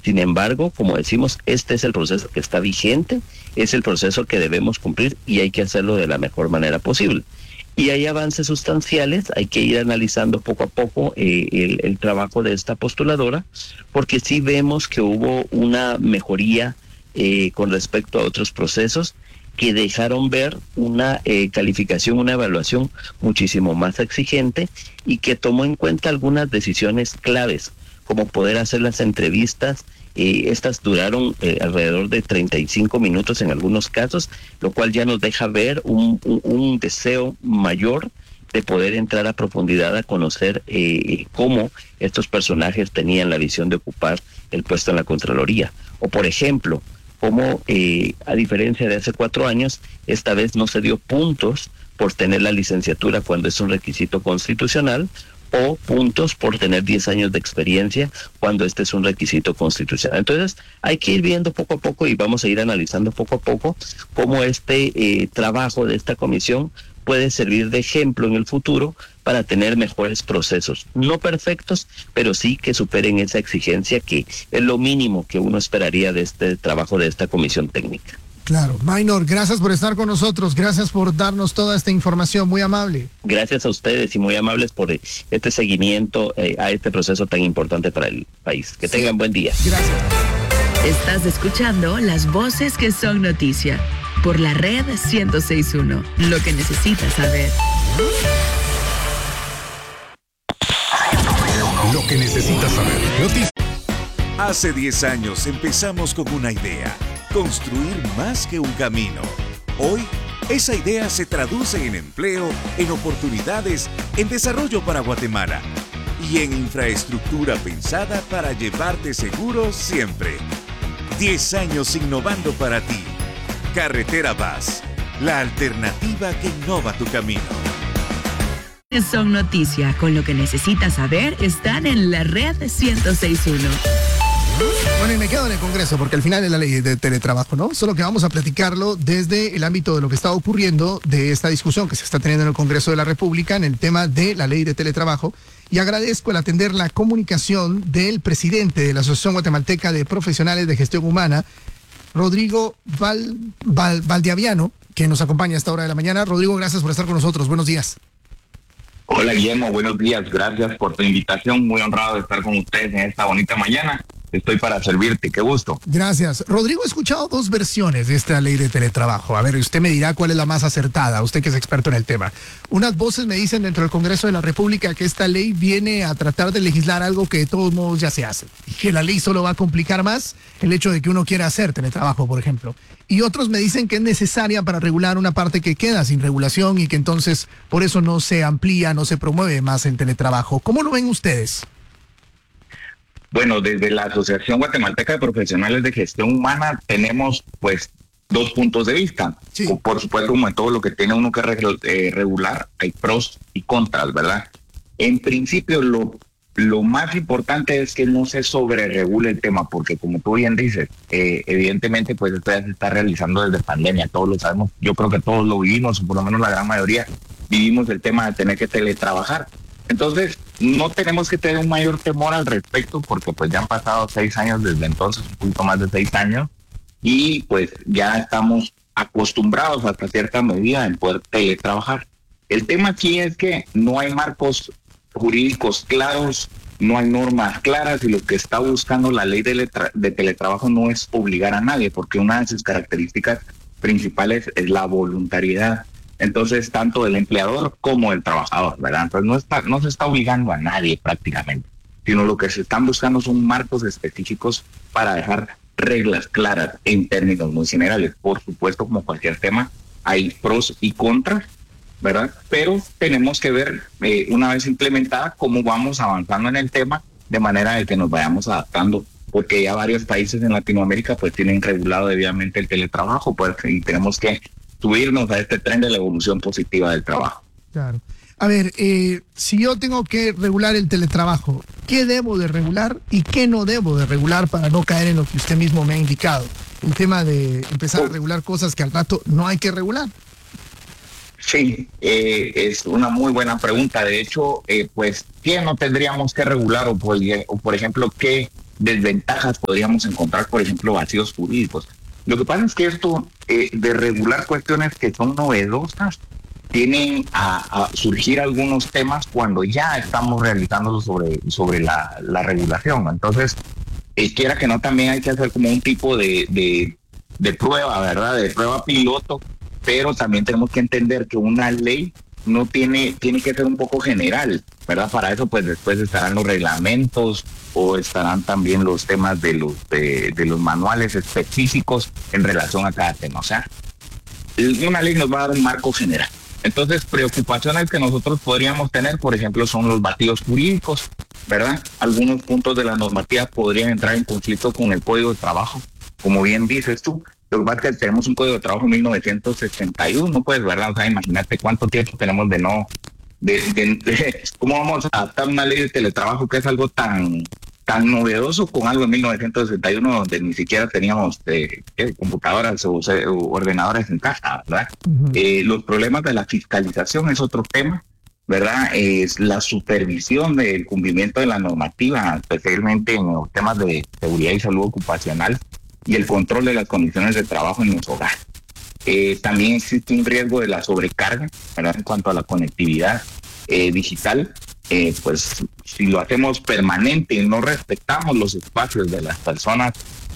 Sin embargo, como decimos, este es el proceso que está vigente, es el proceso que debemos cumplir y hay que hacerlo de la mejor manera posible. Y hay avances sustanciales, hay que ir analizando poco a poco el trabajo de esta postuladora, porque sí vemos que hubo una mejoría con respecto a otros procesos que dejaron ver una calificación, una evaluación muchísimo más exigente y que tomó en cuenta algunas decisiones claves, como poder hacer las entrevistas. Estas duraron alrededor de 35 minutos en algunos casos, lo cual ya nos deja ver un deseo mayor de poder entrar a profundidad a conocer cómo estos personajes tenían la visión de ocupar el puesto en la Contraloría. O por ejemplo, cómo a diferencia de hace 4 años, esta vez no se dio puntos por tener la licenciatura cuando es un requisito constitucional, o puntos por tener 10 años de experiencia cuando este es un requisito constitucional. Entonces hay que ir viendo poco a poco y vamos a ir analizando poco a poco cómo este trabajo de esta comisión puede servir de ejemplo en el futuro para tener mejores procesos, no perfectos, pero sí que superen esa exigencia que es lo mínimo que uno esperaría de este trabajo de esta comisión técnica. Claro. Maynor, gracias por estar con nosotros, gracias por darnos toda esta información, muy amable. Gracias a ustedes y muy amables por este seguimiento a este proceso tan importante para el país. Que tengan buen día. Gracias. Estás escuchando las voces que son noticia por la red 106.1. Lo que necesitas saber. Lo que necesitas saber. Noticias. Hace 10 años empezamos con una idea: construir más que un camino. Hoy, esa idea se traduce en empleo, en oportunidades, en desarrollo para Guatemala y en infraestructura pensada para llevarte seguro siempre. 10 años innovando para ti. Carretera Vaz, la alternativa que innova tu camino. Son noticia, con lo que necesitas saber, están en la red 106.1. Bueno, y me quedo en el Congreso porque al final es la ley de teletrabajo, ¿no? Solo que vamos a platicarlo desde el ámbito de lo que está ocurriendo, de esta discusión que se está teniendo en el Congreso de la República en el tema de la ley de teletrabajo. Y agradezco el atender la comunicación del presidente de la Asociación Guatemalteca de Profesionales de Gestión Humana, Rodrigo Valdiviano, que nos acompaña a esta hora de la mañana. Rodrigo, gracias por estar con nosotros. Buenos días. Hola Guillermo, buenos días. Gracias por tu invitación. Muy honrado de estar con ustedes en esta bonita mañana. Estoy para servirte, qué gusto. Gracias. Rodrigo, he escuchado 2 versiones de esta ley de teletrabajo. A ver, usted me dirá cuál es la más acertada, usted que es experto en el tema. Unas voces me dicen dentro del Congreso de la República que esta ley viene a tratar de legislar algo que de todos modos ya se hace. Y que la ley solo va a complicar más el hecho de que uno quiera hacer teletrabajo, por ejemplo. Y otros me dicen que es necesaria para regular una parte que queda sin regulación y que entonces por eso no se amplía, no se promueve más el teletrabajo. ¿Cómo lo ven ustedes? Bueno, desde la Asociación Guatemalteca de Profesionales de Gestión Humana tenemos pues 2 puntos de vista. Sí. Por supuesto, como en todo lo que tiene uno que regular, hay pros y contras, ¿verdad? En principio, lo más importante es que no se sobreregule el tema, porque como tú bien dices, evidentemente pues esto ya se está realizando desde pandemia, todos lo sabemos, yo creo que todos lo vivimos, o por lo menos la gran mayoría vivimos el tema de tener que teletrabajar. Entonces, no tenemos que tener un mayor temor al respecto, porque pues ya han pasado 6 años desde entonces, un poquito más de 6 años, y pues ya estamos acostumbrados hasta cierta medida en poder teletrabajar. El tema aquí es que no hay marcos jurídicos claros, no hay normas claras, y lo que está buscando la ley de teletrabajo no es obligar a nadie, porque una de sus características principales es la voluntariedad. Entonces, tanto del empleador como del trabajador, ¿verdad? Entonces, no se está obligando a nadie prácticamente, sino lo que se están buscando son marcos específicos para dejar reglas claras en términos muy generales. Por supuesto, como cualquier tema, hay pros y contras, ¿verdad? Pero tenemos que ver, una vez implementada, cómo vamos avanzando en el tema, de manera de que nos vayamos adaptando, porque ya varios países en Latinoamérica pues tienen regulado debidamente el teletrabajo, pues, y tenemos que subirnos a este tren de la evolución positiva del trabajo. Claro. A ver, si yo tengo que regular el teletrabajo, ¿qué debo de regular y qué no debo de regular para no caer en lo que usted mismo me ha indicado? El tema de empezar a regular cosas que al rato no hay que regular. Sí, es una muy buena pregunta. De hecho, pues, ¿qué no tendríamos que regular? O por ejemplo, ¿qué desventajas podríamos encontrar, por ejemplo, vacíos jurídicos. Lo que pasa es que esto de regular cuestiones que son novedosas tienen a surgir algunos temas cuando ya estamos realizándolo sobre la regulación. Entonces, quiera que no, también hay que hacer como un tipo de prueba, ¿verdad? De prueba piloto, pero también tenemos que entender que una ley no tiene que ser un poco general, ¿verdad? Para eso, pues después estarán los reglamentos o estarán también los temas de los manuales específicos en relación a cada tema. O sea, una ley nos va a dar un marco general. Entonces, preocupaciones que nosotros podríamos tener, por ejemplo, son los vacíos jurídicos, ¿verdad? Algunos puntos de la normativa podrían entrar en conflicto con el Código de Trabajo, como bien dices tú. Lo que pasa es que tenemos un Código de Trabajo 1961, pues, ¿verdad? O sea, imagínate cuánto tiempo tenemos de cómo vamos a adaptar una ley de teletrabajo que es algo tan novedoso con algo en 1961 donde ni siquiera teníamos computadoras o ordenadores en casa, ¿verdad? Uh-huh. Los problemas de la fiscalización es otro tema, ¿verdad? Es la supervisión del cumplimiento de la normativa, especialmente en los temas de seguridad y salud ocupacional, y el control de las condiciones de trabajo en los hogares. También existe un riesgo de la sobrecarga, ¿verdad? En cuanto a la conectividad digital, pues si lo hacemos permanente y no respetamos los espacios de las personas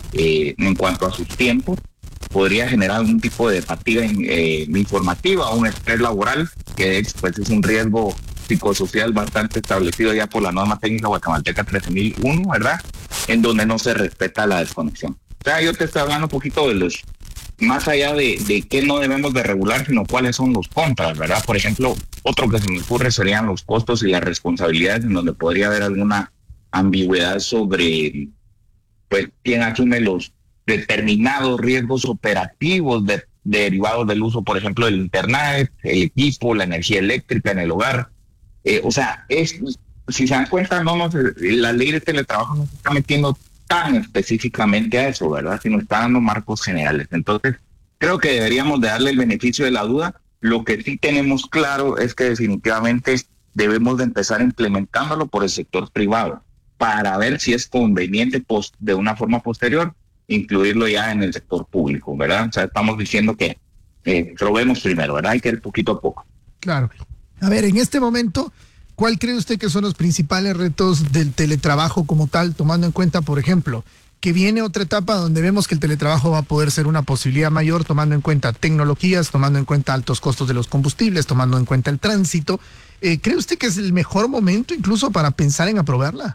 en cuanto a sus tiempos, podría generar algún tipo de fatiga informativa o un estrés laboral, que pues es un riesgo psicosocial bastante establecido ya por la norma técnica guatemalteca 13001, ¿verdad? En donde no se respeta la desconexión. O sea, yo te estoy hablando un poquito de los, más allá de qué no debemos de regular, sino cuáles son los contras, ¿verdad? Por ejemplo, otro que se me ocurre serían los costos y las responsabilidades, en donde podría haber alguna ambigüedad sobre, pues, quién asume los determinados riesgos operativos derivados del uso, por ejemplo, del internet, el equipo, la energía eléctrica en el hogar. O sea, si se dan cuenta, la ley de teletrabajo no se está metiendo tan específicamente a eso, ¿verdad? Sino está dando marcos generales. Entonces, creo que deberíamos de darle el beneficio de la duda. Lo que sí tenemos claro es que definitivamente debemos de empezar implementándolo por el sector privado para ver si es conveniente de una forma posterior incluirlo ya en el sector público, ¿verdad? O sea, estamos diciendo que probemos primero, ¿verdad? Hay que ir poquito a poco. Claro. A ver, en este momento, ¿cuál cree usted que son los principales retos del teletrabajo como tal, tomando en cuenta, por ejemplo, que viene otra etapa donde vemos que el teletrabajo va a poder ser una posibilidad mayor, tomando en cuenta tecnologías, tomando en cuenta altos costos de los combustibles, tomando en cuenta el tránsito? ¿Cree usted que es el mejor momento incluso para pensar en aprobarla?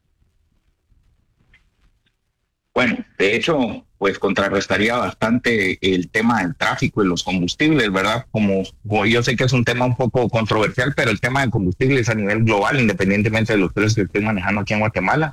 Bueno, de hecho, pues contrarrestaría bastante el tema del tráfico y los combustibles, ¿verdad? Como yo sé que es un tema un poco controversial, pero el tema de combustibles a nivel global, independientemente de los precios que estoy manejando aquí en Guatemala,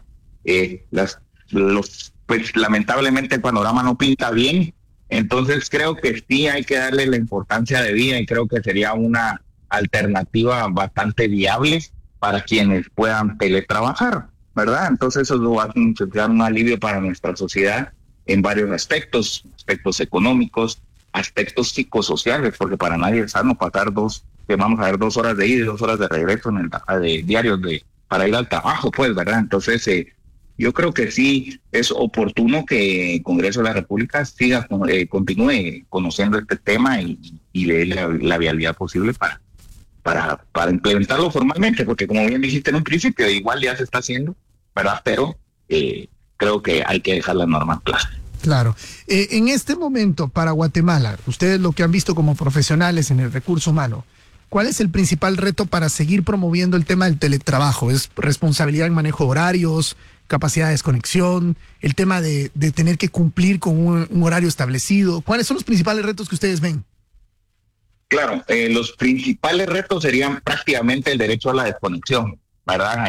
pues lamentablemente el panorama no pinta bien. Entonces creo que sí hay que darle la importancia de vida y creo que sería una alternativa bastante viable para quienes puedan teletrabajar, ¿verdad? Entonces eso va a significar un alivio para nuestra sociedad en varios aspectos económicos, aspectos psicosociales, porque para nadie es sano pasar vamos a ver 2 horas de ida y 2 horas de regreso diarios para ir al trabajo, pues, ¿verdad? Entonces yo creo que sí es oportuno que el Congreso de la República continúe conociendo este tema y le dé la viabilidad posible para implementarlo formalmente, porque como bien dijiste en un principio, igual ya se está haciendo, ¿verdad? Pero creo que hay que dejar las normas claras. Claro. En este momento, para Guatemala, ustedes lo que han visto como profesionales en el recurso humano, ¿cuál es el principal reto para seguir promoviendo el tema del teletrabajo? ¿Es responsabilidad en manejo de horarios, capacidad de desconexión, el tema de tener que cumplir con un horario establecido? ¿Cuáles son los principales retos que ustedes ven? Claro, los principales retos serían prácticamente el derecho a la desconexión, ¿verdad?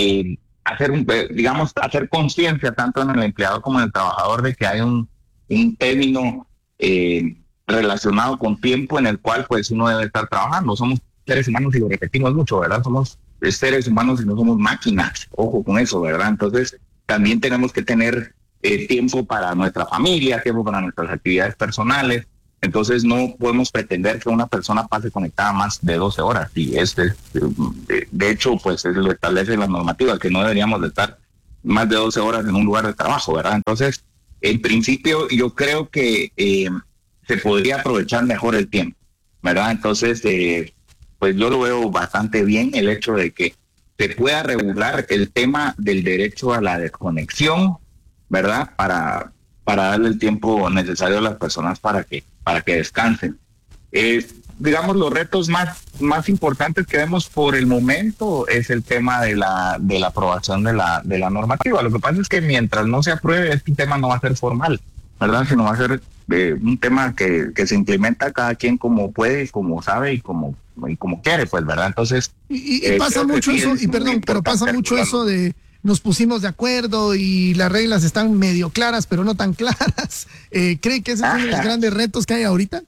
Hacer conciencia tanto en el empleado como en el trabajador de que hay un término relacionado con tiempo en el cual pues uno debe estar trabajando. Somos seres humanos y lo repetimos mucho, ¿verdad? Somos seres humanos y no somos máquinas, ojo con eso, ¿verdad? Entonces también tenemos que tener tiempo para nuestra familia, tiempo para nuestras actividades personales. Entonces no podemos pretender que una persona pase conectada más de 12 horas. Y de hecho, pues lo establece la normativa, que no deberíamos de estar más de 12 horas en un lugar de trabajo, ¿verdad? Entonces, en principio, yo creo que se podría aprovechar mejor el tiempo, ¿verdad? Entonces, pues yo lo veo bastante bien el hecho de que se pueda regular el tema del derecho a la desconexión, ¿verdad? Para darle el tiempo necesario a las personas para que descansen. Digamos, los retos más importantes que vemos por el momento es el tema de la aprobación de la normativa. Lo que pasa es que mientras no se apruebe, este tema no va a ser formal, ¿verdad? Sino va a ser un tema que se implementa cada quien como puede, como sabe y como quiere, pues, ¿verdad? Entonces... Y pasa mucho eso, y perdón, pero pasa mucho eso de nos pusimos de acuerdo y las reglas están medio claras, pero no tan claras. ¿Cree que ese es uno de los grandes retos que hay ahorita?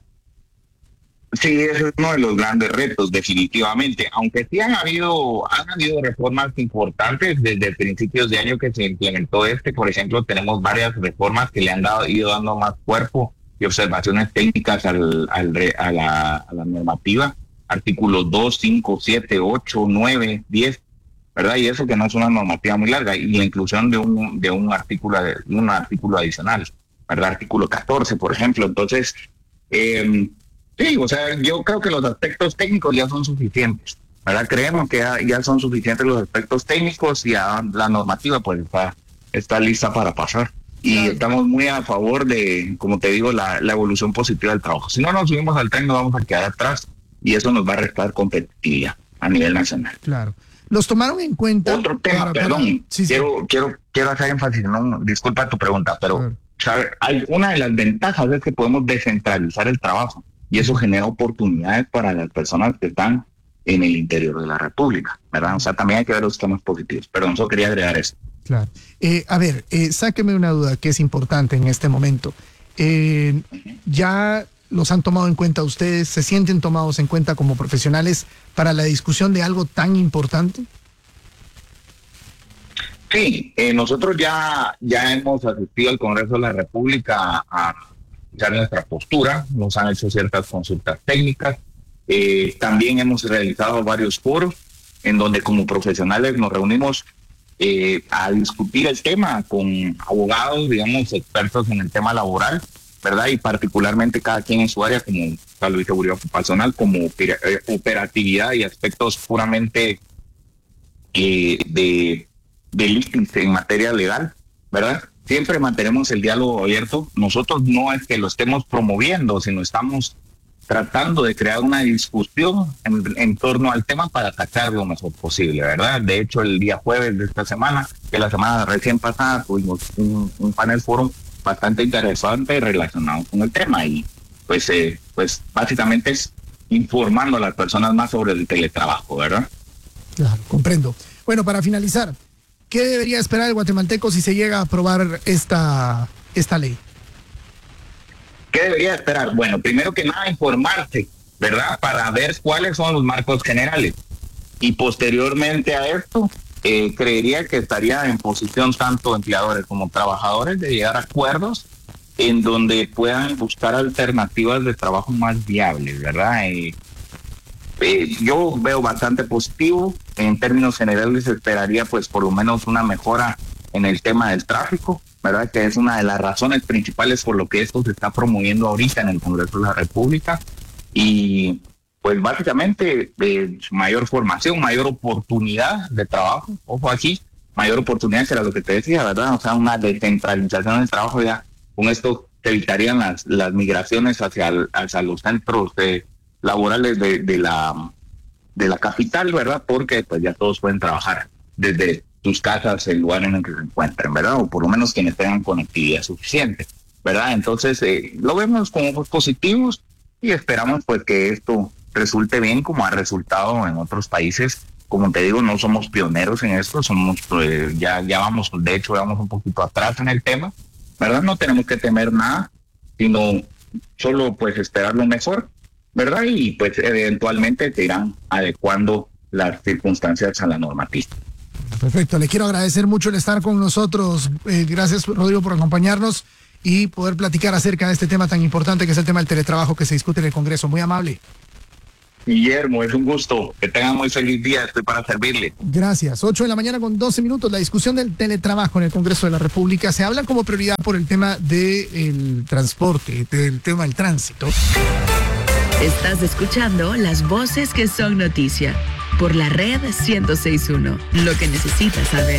Sí, ese es uno de los grandes retos, definitivamente. Aunque sí han habido reformas importantes desde principios de año que se implementó por ejemplo, tenemos varias reformas que le han ido dando más cuerpo y observaciones técnicas a la normativa. Artículos 2, 5, 7, 8, 9, 10, ¿verdad? Y eso que no es una normativa muy larga. Y la inclusión de un artículo adicional, ¿verdad? Artículo 14, por ejemplo. Entonces, sí, o sea, yo creo que los aspectos técnicos ya son suficientes, ¿verdad? Creemos que ya son suficientes los aspectos técnicos y ya la normativa pues está lista para pasar. Y estamos muy a favor de, como te digo, la evolución positiva del trabajo. Si no nos subimos al tren, nos vamos a quedar atrás y eso nos va a restar competitividad a nivel nacional. Claro. ¿Los tomaron en cuenta? Otro tema, perdón, sí. Quiero hacer énfasis, no, disculpa tu pregunta, pero una de las ventajas es que podemos descentralizar el trabajo. Y eso genera oportunidades para las personas que están en el interior de la República, ¿verdad? O sea, también hay que ver los temas positivos. Pero no quería agregar eso. Claro. A ver, sáqueme una duda que es importante en este momento. ¿Ya los han tomado en cuenta ustedes? ¿Se sienten tomados en cuenta como profesionales para la discusión de algo tan importante? Sí, nosotros ya hemos asistido al Congreso de la República a nuestra postura, nos han hecho ciertas consultas técnicas, también hemos realizado varios foros en donde como profesionales nos reunimos a discutir el tema con abogados, digamos, expertos en el tema laboral, ¿verdad? Y particularmente cada quien en su área, como salud y seguridad ocupacional, como operatividad y aspectos puramente de litis en materia legal, ¿verdad? Siempre mantenemos el diálogo abierto. Nosotros no es que lo estemos promoviendo, sino estamos tratando de crear una discusión en torno al tema para atacar lo mejor posible, ¿verdad? De hecho, el día jueves de esta semana, que la semana recién pasada, tuvimos un panel foro bastante interesante relacionado con el tema y pues básicamente es informando a las personas más sobre el teletrabajo, ¿verdad? Claro, comprendo. Bueno, para finalizar, ¿qué debería esperar el guatemalteco si se llega a aprobar esta ley? ¿Qué debería esperar? Bueno, primero que nada, informarse, ¿verdad? Para ver cuáles son los marcos generales. Y posteriormente a esto, creería que estaría en posición tanto empleadores como trabajadores de llegar a acuerdos en donde puedan buscar alternativas de trabajo más viables, ¿verdad? Yo veo bastante positivo. En términos generales esperaría pues por lo menos una mejora en el tema del tráfico, ¿verdad? Que es una de las razones principales por lo que esto se está promoviendo ahorita en el Congreso de la República. Y pues básicamente mayor formación, mayor oportunidad de trabajo, ojo aquí, mayor oportunidad, que era lo que te decía, ¿verdad? O sea, una descentralización del trabajo. Ya con esto se evitarían las migraciones hacia los centros laborales de la capital, ¿verdad? Porque pues ya todos pueden trabajar desde sus casas, el lugar en el que se encuentren, ¿verdad? O por lo menos quienes tengan conectividad suficiente, ¿verdad? Entonces, lo vemos como positivos y esperamos pues que esto resulte bien como ha resultado en otros países. Como te digo, no somos pioneros en esto, somos ya vamos, de hecho, vamos un poquito atrás en el tema, ¿verdad? No tenemos que temer nada, sino solo pues esperar lo mejor, ¿verdad? Y pues eventualmente se irán adecuando las circunstancias a la normativa. Perfecto, le quiero agradecer mucho el estar con nosotros. Gracias, Rodrigo, por acompañarnos y poder platicar acerca de este tema tan importante que es el tema del teletrabajo que se discute en el Congreso. Muy amable. Guillermo, es un gusto. Que tengan muy feliz día. Estoy para servirle. Gracias. 8:12 a.m. La discusión del teletrabajo en el Congreso de la República se habla como prioridad por el tema del transporte, del tema del tránsito. Estás escuchando las voces que son noticia por la red 106.1. Lo que necesitas saber.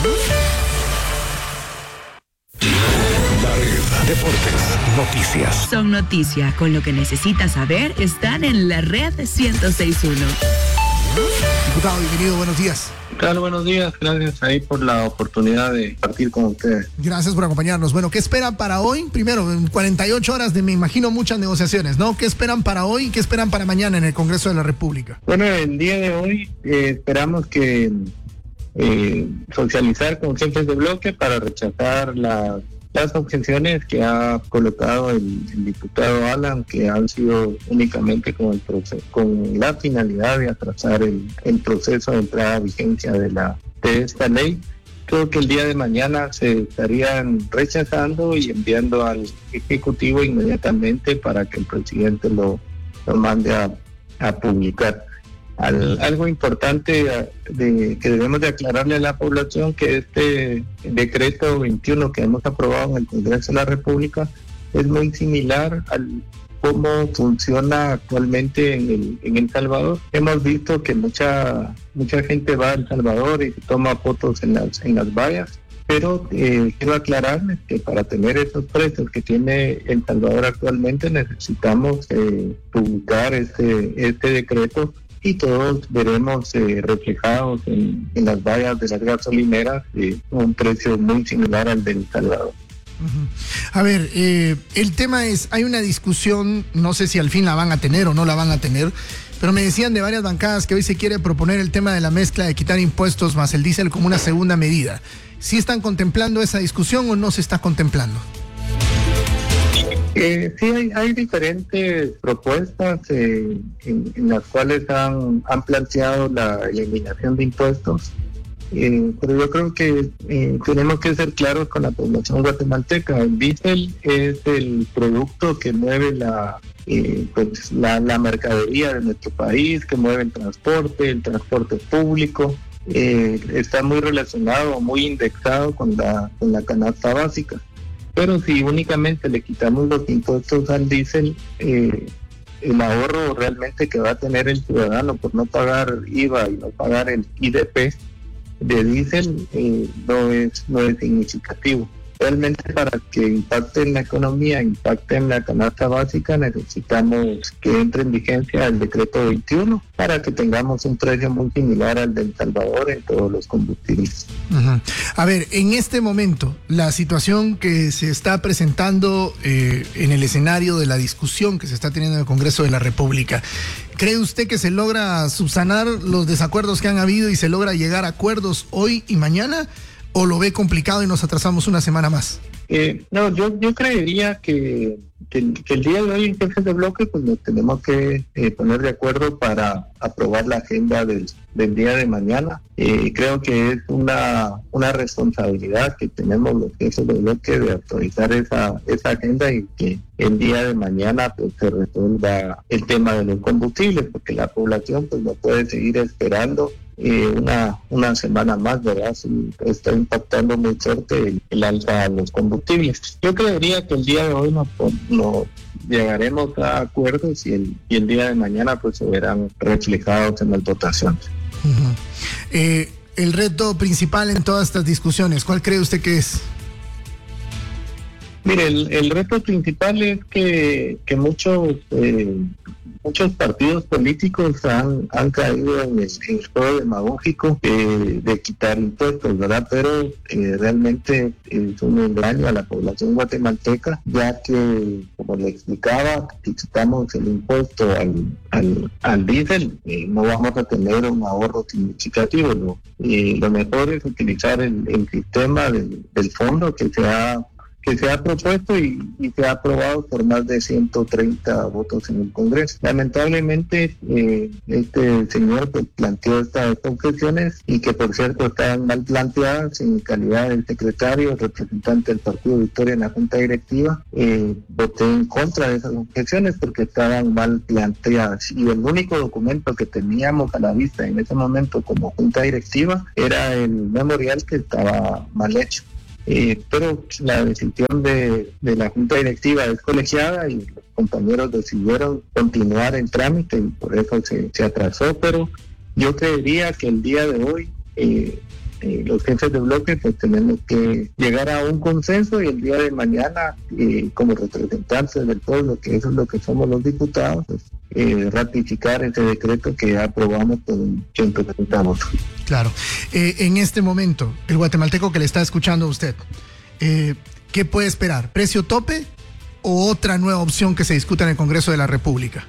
La red, deportes, noticias. Son noticia con lo que necesitas saber. Están en la red 106.1. Diputado, bienvenido, buenos días. Claro, buenos días, gracias ahí por la oportunidad de partir con ustedes. Gracias por acompañarnos. Bueno, ¿qué esperan para hoy? Primero, en 48 horas me imagino, muchas negociaciones, ¿no? ¿Qué esperan para hoy y qué esperan para mañana en el Congreso de la República? Bueno, el día de hoy esperamos que socializar con jefes de bloque para rechazar las objeciones que ha colocado el diputado Alan, que han sido únicamente con la finalidad de atrasar el proceso de entrada a vigencia de esta ley. Creo que el día de mañana se estarían rechazando y enviando al Ejecutivo inmediatamente para que el presidente lo mande a publicar. Algo importante que debemos de aclararle a la población, que este decreto 21 que hemos aprobado en el Congreso de la República es muy similar al cómo funciona actualmente en El Salvador. Hemos visto que mucha gente va a El Salvador y toma fotos en las vallas, pero quiero aclararles que para tener esos precios que tiene El Salvador actualmente necesitamos publicar este decreto, y todos veremos reflejados en las vallas de las gasolineras un precio muy similar al de El Salvador. A ver, el tema es, hay una discusión, no sé si al fin la van a tener o no la van a tener, pero me decían de varias bancadas que hoy se quiere proponer el tema de la mezcla de quitar impuestos más el diésel como una segunda medida. ¿Sí están contemplando esa discusión o no se está contemplando? Sí, hay diferentes propuestas en las cuales han planteado la eliminación de impuestos, pero yo creo que tenemos que ser claros con la población guatemalteca. El diésel es el producto que mueve la mercadería de nuestro país, que mueve el transporte público. Está muy relacionado, muy indexado con la canasta básica. Pero si únicamente le quitamos los impuestos al diésel, el ahorro realmente que va a tener el ciudadano por no pagar IVA y no pagar el IDP de diésel no es significativo. Realmente para que impacte en la economía, impacte en la canasta básica, necesitamos que entre en vigencia el decreto 21 para que tengamos un precio muy similar al de El Salvador en todos los combustibles. Uh-huh. A ver, en este momento, la situación que se está presentando en el escenario de la discusión que se está teniendo en el Congreso de la República, ¿cree usted que se logra subsanar los desacuerdos que han habido y se logra llegar a acuerdos hoy y mañana? ¿O lo ve complicado y nos atrasamos una semana más? No, yo creería que el día de hoy en jefes de bloque pues nos tenemos que poner de acuerdo para aprobar la agenda del día de mañana. Creo que es una responsabilidad que tenemos los jefes de bloque de autorizar esa agenda y que el día de mañana pues se resuelva el tema de los combustibles, porque la población pues no puede seguir esperando una semana más, ¿verdad? Sí, está impactando muy fuerte el alza a los combustibles. Yo creería que el día de hoy nos llegaremos a acuerdos y el día de mañana pues se verán reflejados en las votaciones. Uh-huh. El reto principal en todas estas discusiones, ¿cuál cree usted que es? Mire, el reto principal es que muchos partidos políticos han caído en el juego demagógico de quitar impuestos, ¿verdad? Pero realmente es un engaño a la población guatemalteca, ya que, como le explicaba, si quitamos el impuesto al diésel, no vamos a tener un ahorro significativo. Lo mejor es utilizar el sistema del fondo que se ha propuesto y se ha aprobado por más de 130 votos en el Congreso. Lamentablemente, este señor pues, planteó estas objeciones y que por cierto estaban mal planteadas. En calidad del secretario, representante del Partido Victoria en la Junta Directiva, voté en contra de esas objeciones porque estaban mal planteadas y el único documento que teníamos a la vista en ese momento como Junta Directiva era el memorial que estaba mal hecho. Pero la decisión de la Junta Directiva es colegiada y los compañeros decidieron continuar el trámite y por eso se atrasó, pero yo creería que el día de hoy los jefes de bloque pues tenemos que llegar a un consenso y el día de mañana como representantes del pueblo, que eso es lo que somos los diputados, pues, ratificar ese decreto que aprobamos con 170 votos. Claro. En este momento, el guatemalteco que le está escuchando a usted, ¿qué puede esperar? ¿Precio tope o otra nueva opción que se discuta en el Congreso de la República?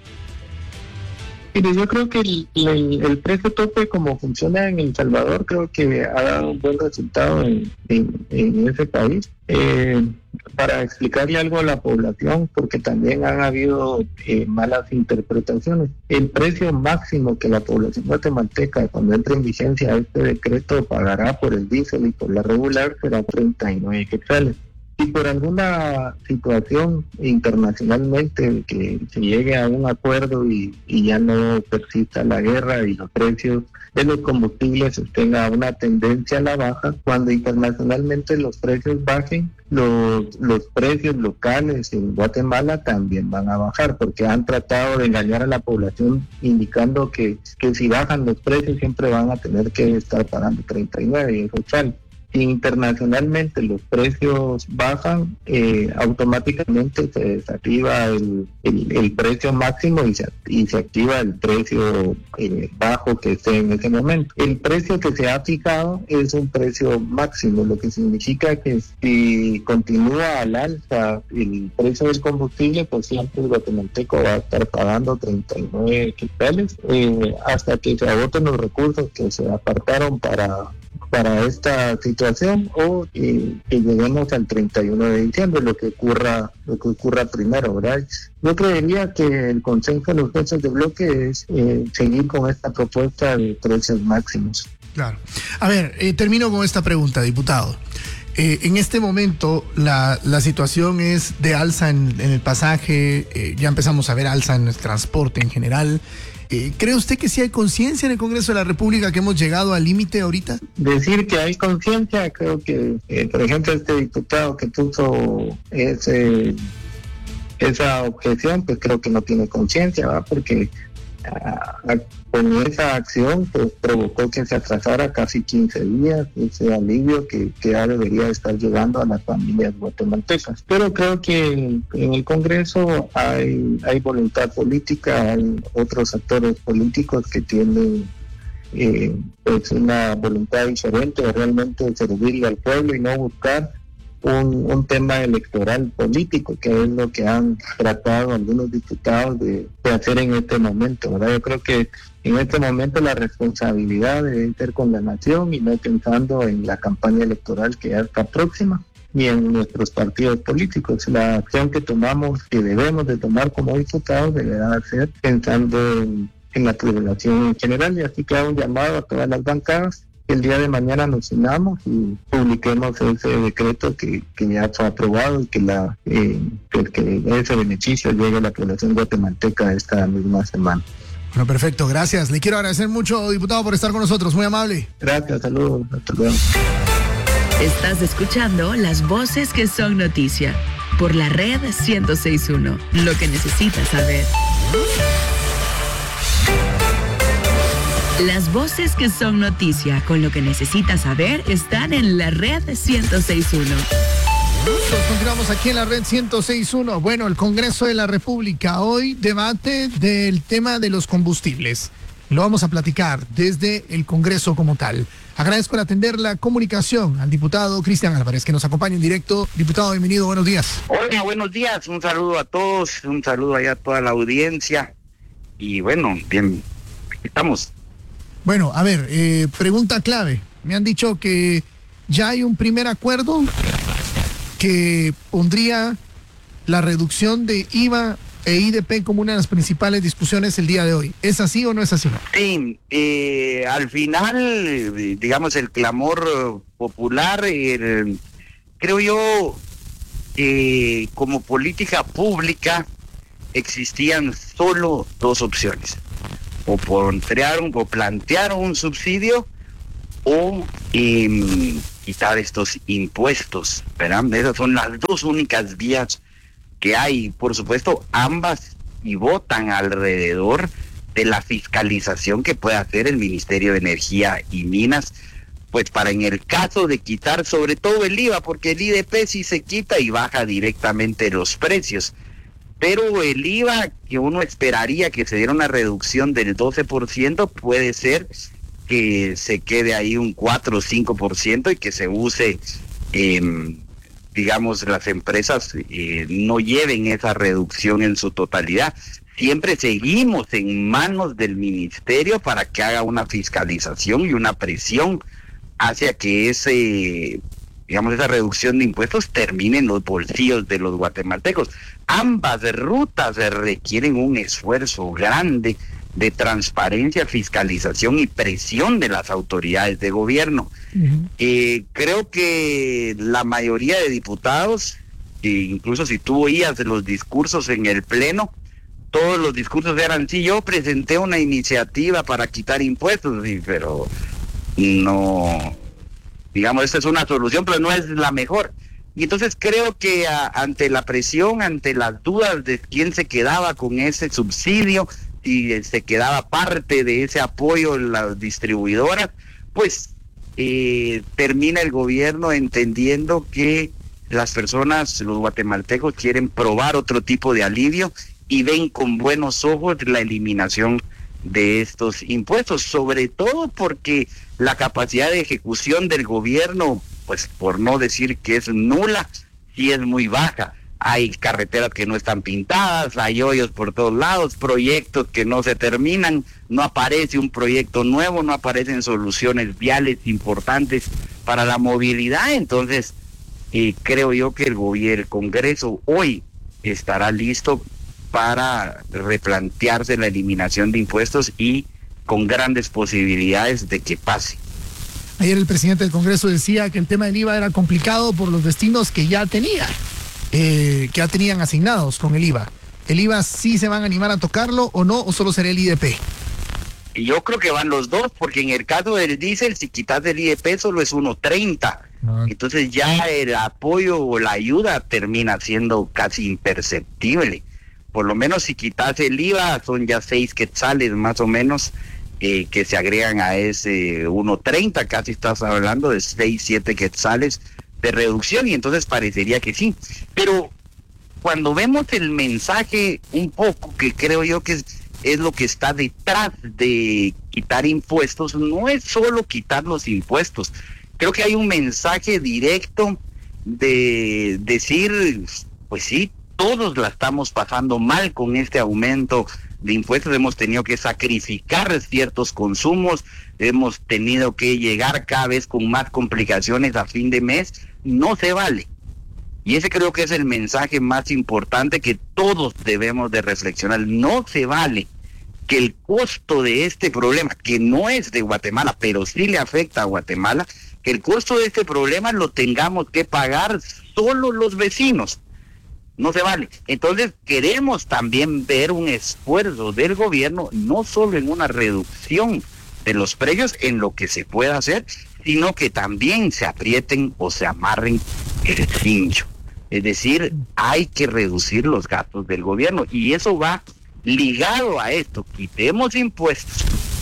Mire, yo creo que el precio tope como funciona en El Salvador creo que ha dado un buen resultado en ese país. Para explicarle algo a la población, porque también han habido malas interpretaciones. El precio máximo que la población guatemalteca cuando entre en vigencia este decreto pagará por el diésel y por la regular será 39 quetzales. Si por alguna situación internacionalmente que se llegue a un acuerdo y ya no persista la guerra y los precios de los combustibles tengan una tendencia a la baja, cuando internacionalmente los precios bajen, los precios locales en Guatemala también van a bajar, porque han tratado de engañar a la población indicando que si bajan los precios siempre van a tener que estar pagando 39 y eso sale. Si internacionalmente los precios bajan, automáticamente se desactiva el precio máximo y se activa el precio bajo que esté en ese momento. El precio que se ha fijado es un precio máximo, lo que significa que si continúa al alza el precio del combustible, pues siempre el guatemalteco va a estar pagando 39 quetzales hasta que se agoten los recursos que se apartaron para esta situación o que lleguemos al 31 de diciembre, lo que ocurra primero, ¿verdad? Yo creería que el consenso de los jefes de bloque es seguir con esta propuesta de precios máximos. Claro. A ver, termino con esta pregunta, diputado. En este momento la situación es de alza en el pasaje, ya empezamos a ver alza en el transporte en general. ¿Cree usted que sí hay conciencia en el Congreso de la República que hemos llegado al límite ahorita? Decir que hay conciencia, creo que, por ejemplo, este diputado que puso esa objeción, pues creo que no tiene conciencia, ¿va? Porque con esa acción pues provocó que se atrasara casi 15 días ese alivio que ya debería estar llegando a las familias guatemaltecas. Pero creo que en el Congreso hay voluntad política, hay otros actores políticos que tienen pues una voluntad diferente de realmente servirle al pueblo y no buscar un tema electoral político, que es lo que han tratado algunos diputados de hacer en este momento, ¿verdad? Yo creo que en este momento la responsabilidad debe ser con la nación y no pensando en la campaña electoral que ya está próxima y en nuestros partidos políticos. La acción que tomamos, que debemos de tomar como diputados, deberá ser pensando en la población en general, y así que hago un llamado a todas las bancadas que el día de mañana nos unamos y publiquemos ese decreto que ya fue aprobado y que ese beneficio llegue a la población guatemalteca esta misma semana. Bueno, perfecto, gracias. Le quiero agradecer mucho, diputado, por estar con nosotros, muy amable. Gracias, saludos, hasta luego. Estás escuchando las voces que son noticia por la red 106.1, lo que necesitas saber. Las voces que son noticia con lo que necesitas saber están en la red 106.1. Continuamos aquí en la red 106.1. Bueno, el Congreso de la República hoy debate del tema de los combustibles. Lo vamos a platicar desde el Congreso como tal. Agradezco el atender la comunicación al diputado Cristian Álvarez, que nos acompaña en directo. Diputado, bienvenido, buenos días. Hola, buenos días. Un saludo a todos, un saludo allá a toda la audiencia. Y bueno, bien, aquí estamos. Bueno, a ver, pregunta clave. Me han dicho que ya hay un primer acuerdo que pondría la reducción de IVA e IDP como una de las principales discusiones el día de hoy. ¿Es así o no es así? Sí, al final, digamos, el clamor popular, creo yo, como política pública existían solo dos opciones: o plantear un subsidio o quitar estos impuestos, ¿verdad? Esas son las dos únicas vías que hay. Por supuesto, ambas votan alrededor de la fiscalización que puede hacer el Ministerio de Energía y Minas, pues para en el caso de quitar sobre todo el IVA, porque el IDP sí se quita y baja directamente los precios, pero el IVA, que uno esperaría que se diera una reducción del 12%, puede ser que se quede ahí un 4 o 5% y que se use, digamos, las empresas no lleven esa reducción en su totalidad. Siempre seguimos en manos del ministerio para que haga una fiscalización y una presión hacia que esa reducción de impuestos termine en los bolsillos de los guatemaltecos. Ambas rutas requieren un esfuerzo grande de transparencia, fiscalización y presión de las autoridades de gobierno. Creo que la mayoría de diputados, incluso si tú oías los discursos en el Pleno, todos los discursos eran: sí, yo presenté una iniciativa para quitar impuestos, sí, pero no, digamos, esta es una solución, pero no es la mejor. Y entonces creo que ante la presión, ante las dudas de quién se quedaba con ese subsidio, y se quedaba parte de ese apoyo en las distribuidoras, pues termina el gobierno entendiendo que las personas, los guatemaltecos, quieren probar otro tipo de alivio y ven con buenos ojos la eliminación de estos impuestos, sobre todo porque la capacidad de ejecución del gobierno, pues por no decir que es nula, sí es muy baja. Hay carreteras que no están pintadas, hay hoyos por todos lados, proyectos que no se terminan, no aparece un proyecto nuevo, no aparecen soluciones viales importantes para la movilidad. Entonces, creo yo que el Congreso hoy estará listo para replantearse la eliminación de impuestos y con grandes posibilidades de que pase. Ayer el presidente del Congreso decía que el tema del IVA era complicado por los destinos que ya tenía. Que ya tenían asignados con el IVA. ¿El IVA sí se van a animar a tocarlo o no, o solo será el IDP? Yo creo que van los dos, porque en el caso del diésel, si quitas el IDP solo es 1.30. Entonces ya el apoyo o la ayuda termina siendo casi imperceptible. Por lo menos si quitas el IVA, son ya 6 quetzales más o menos que se agregan a ese 1.30, casi estás hablando de 6, 7 quetzales de reducción, y entonces parecería que sí. Pero cuando vemos el mensaje un poco, que creo yo que es lo que está detrás de quitar impuestos, no es solo quitar los impuestos. Creo que hay un mensaje directo de decir, pues sí, todos la estamos pasando mal con este aumento de impuestos, hemos tenido que sacrificar ciertos consumos, hemos tenido que llegar cada vez con más complicaciones a fin de mes. No se vale. Y ese creo que es el mensaje más importante que todos debemos de reflexionar. No se vale que el costo de este problema, que no es de Guatemala, pero sí le afecta a Guatemala, que el costo de este problema lo tengamos que pagar solo los vecinos. No se vale. Entonces queremos también ver un esfuerzo del gobierno, no solo en una reducción de los precios, en lo que se pueda hacer, sino que también se aprieten o se amarren el cincho. Es decir, hay que reducir los gastos del gobierno, y eso va ligado a esto: quitemos impuestos,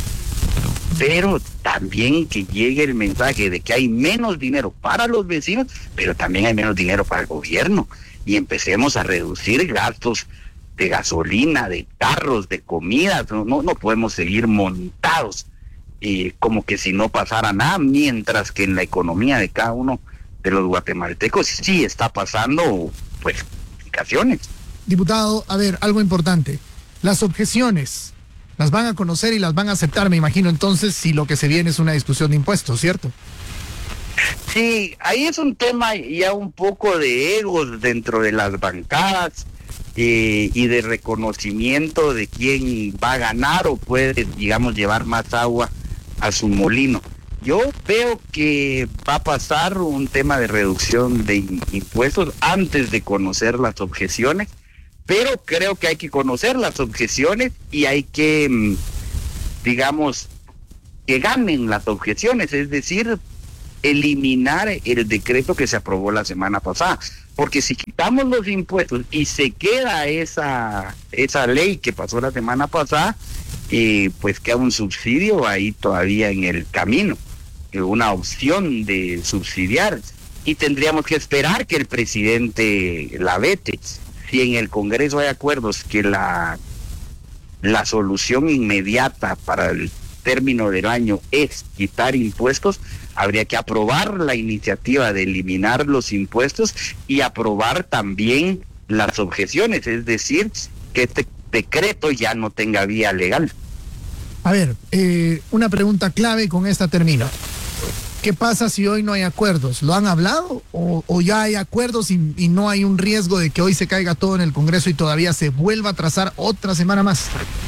pero también que llegue el mensaje de que hay menos dinero para los vecinos, pero también hay menos dinero para el gobierno, y empecemos a reducir gastos de gasolina, de carros, de comida. No podemos seguir montados como que si no pasara nada, mientras que en la economía de cada uno de los guatemaltecos sí está pasando, pues, complicaciones. Diputado, a ver, algo importante. Las objeciones las van a conocer y las van a aceptar, me imagino, entonces, si lo que se viene es una discusión de impuestos, ¿cierto? Sí, ahí es un tema ya un poco de egos dentro de las bancadas y de reconocimiento de quién va a ganar o puede, digamos, llevar más agua a su molino. Yo veo que va a pasar un tema de reducción de impuestos antes de conocer las objeciones, pero creo que hay que conocer las objeciones y hay que, digamos, que ganen las objeciones, es decir, eliminar el decreto que se aprobó la semana pasada, porque si quitamos los impuestos y se queda esa ley que pasó la semana pasada, pues queda un subsidio ahí todavía en el camino, una opción de subsidiar, y tendríamos que esperar que el presidente la vete. Si en el Congreso hay acuerdos que la solución inmediata para el término del año es quitar impuestos, habría que aprobar la iniciativa de eliminar los impuestos y aprobar también las objeciones, es decir, que este decreto ya no tenga vía legal. A ver, una pregunta clave, con esta termino. ¿Qué pasa si hoy no hay acuerdos? ¿Lo han hablado o ya hay acuerdos y no hay un riesgo de que hoy se caiga todo en el Congreso y todavía se vuelva a trazar otra semana más?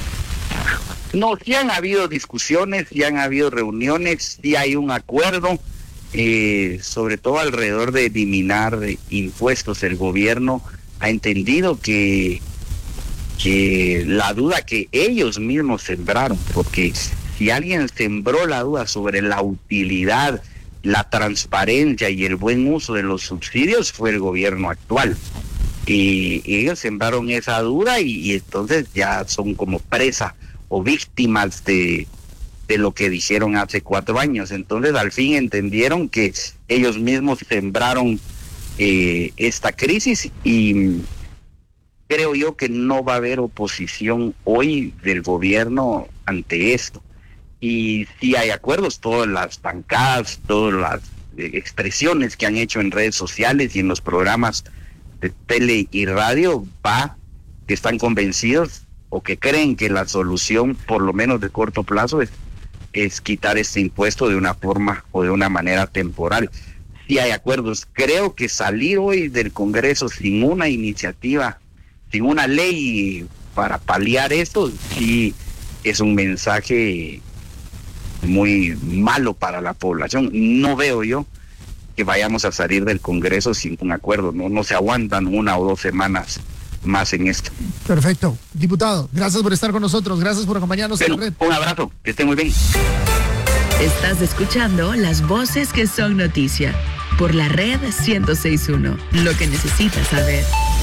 No, sí han habido discusiones, sí han habido reuniones, sí hay un acuerdo, sobre todo alrededor de eliminar impuestos. El gobierno ha entendido que la duda que ellos mismos sembraron, porque si alguien sembró la duda sobre la utilidad, la transparencia y el buen uso de los subsidios, fue el gobierno actual. Y ellos sembraron esa duda y entonces ya son como presa o víctimas de lo que dijeron hace 4 años. Entonces al fin entendieron que ellos mismos sembraron esta crisis, y creo yo que no va a haber oposición hoy del gobierno ante esto. Y si hay acuerdos, todas las bancadas, todas las expresiones que han hecho en redes sociales y en los programas de tele y radio, que están convencidos o que creen que la solución, por lo menos de corto plazo, es quitar este impuesto de una forma o de una manera temporal. Si hay acuerdos, creo que salir hoy del Congreso sin una iniciativa, sin una ley para paliar esto, sí es un mensaje muy malo para la población. No veo yo que vayamos a salir del Congreso sin un acuerdo, no se aguantan 1 o 2 semanas más en esto. Perfecto. Diputado, gracias por estar con nosotros, gracias por acompañarnos en la red. Un abrazo, que esté muy bien. Estás escuchando las voces que son noticia por la red 106.1, lo que necesitas saber.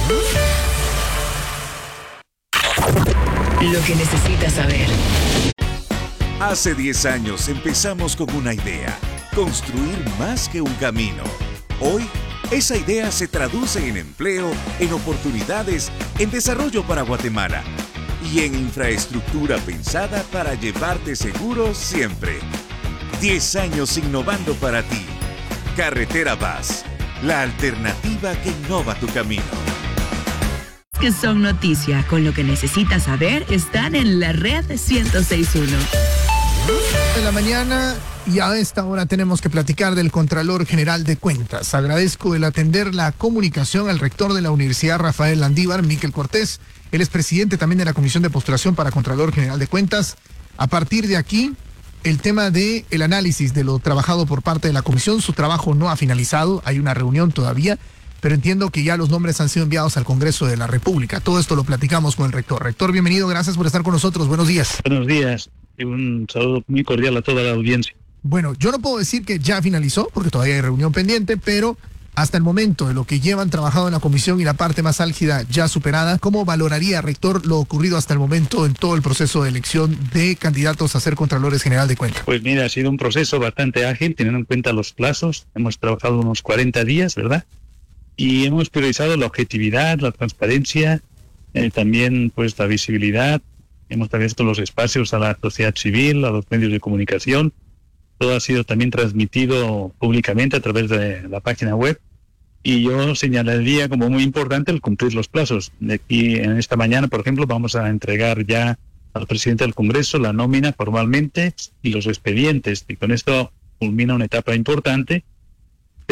Lo que necesitas saber. Hace 10 años empezamos con una idea, construir más que un camino. Hoy, esa idea se traduce en empleo, en oportunidades, en desarrollo para Guatemala y en infraestructura pensada para llevarte seguro siempre. 10 años innovando para ti. Carretera Vaz, la alternativa que innova tu camino. Que son noticia, con lo que necesitas saber, están en la red 106.1. De la mañana, y a esta hora tenemos que platicar del Contralor General de Cuentas. Agradezco el atender la comunicación al rector de la Universidad Rafael Landívar, Miquel Cortés. Él es presidente también de la Comisión de Postulación para Contralor General de Cuentas. A partir de aquí, el tema de el análisis de lo trabajado por parte de la comisión. Su trabajo no ha finalizado, hay una reunión todavía, pero entiendo que ya los nombres han sido enviados al Congreso de la República. Todo esto lo platicamos con el rector. Rector, bienvenido, gracias por estar con nosotros. Buenos días. Buenos días y un saludo muy cordial a toda la audiencia. Bueno, yo no puedo decir que ya finalizó, porque todavía hay reunión pendiente, pero hasta el momento de lo que llevan trabajado en la comisión y la parte más álgida ya superada, ¿cómo valoraría, rector, lo ocurrido hasta el momento en todo el proceso de elección de candidatos a ser Contralores General de Cuentas? Pues mira, ha sido un proceso bastante ágil, teniendo en cuenta los plazos. Hemos trabajado unos 40 días, ¿verdad? Y hemos priorizado la objetividad, la transparencia, también pues la visibilidad. Hemos abierto los espacios a la sociedad civil, a los medios de comunicación. Todo ha sido también transmitido públicamente a través de la página web. Y yo señalaría como muy importante el cumplir los plazos. De aquí, en esta mañana, por ejemplo, vamos a entregar ya al presidente del Congreso la nómina formalmente y los expedientes. Y con esto culmina una etapa importante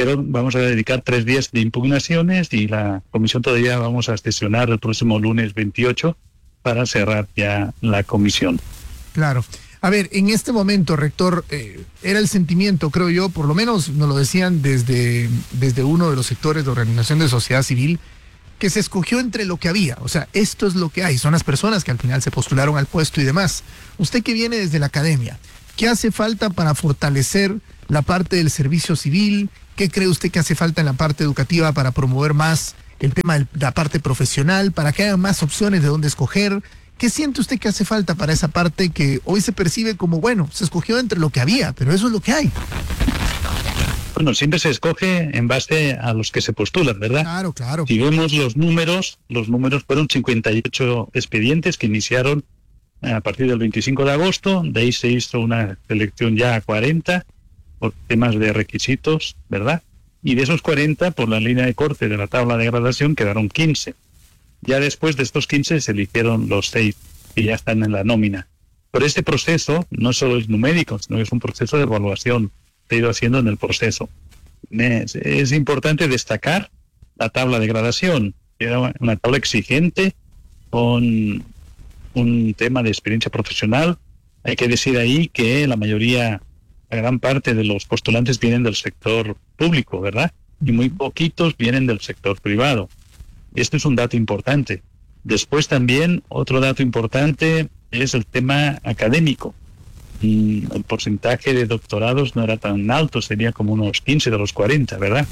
pero vamos a dedicar 3 días de impugnaciones y la comisión todavía vamos a sesionar el próximo lunes 28 para cerrar ya la comisión. Claro. A ver, en este momento, rector, era el sentimiento, creo yo, por lo menos nos lo decían desde uno de los sectores de organización de sociedad civil, que se escogió entre lo que había. O sea, esto es lo que hay. Son las personas que al final se postularon al puesto y demás. Usted que viene desde la academia, ¿qué hace falta para fortalecer la parte del servicio civil? ¿Qué cree usted que hace falta en la parte educativa para promover más el tema de la parte profesional, para que haya más opciones de dónde escoger? ¿Qué siente usted que hace falta para esa parte que hoy se percibe como, bueno, se escogió entre lo que había, pero eso es lo que hay? Bueno, siempre se escoge en base a los que se postulan, ¿verdad? Claro, claro. Si vemos los números fueron 58 expedientes que iniciaron a partir del 25 de agosto, de ahí se hizo una selección ya a 40 por temas de requisitos, ¿verdad? Y de esos 40, por la línea de corte de la tabla de gradación, quedaron 15. Ya después de estos 15 se eligieron los 6 que ya están en la nómina. Pero este proceso no solo es numérico, sino que es un proceso de evaluación que se ha ido haciendo en el proceso. Es importante destacar la tabla de gradación. Era una tabla exigente con un tema de experiencia profesional. Hay que decir ahí que la gran parte de los postulantes vienen del sector público, ¿verdad? Y muy poquitos vienen del sector privado. Este es un dato importante. Después también otro dato importante es el tema académico. El porcentaje de doctorados no era tan alto, sería como unos 15 de los 40, ¿verdad?